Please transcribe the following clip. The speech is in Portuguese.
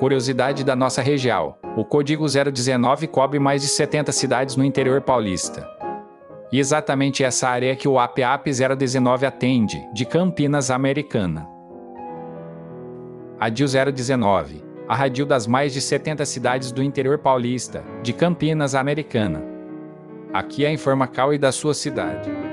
Curiosidade da nossa região: o código 019 cobre mais de 70 cidades no interior paulista. E exatamente essa área que o APAP 019 atende, de Campinas Americana. Radil 019, a radil das mais de 70 cidades do interior paulista, de Campinas Americana. Aqui é a Informacal e da sua cidade.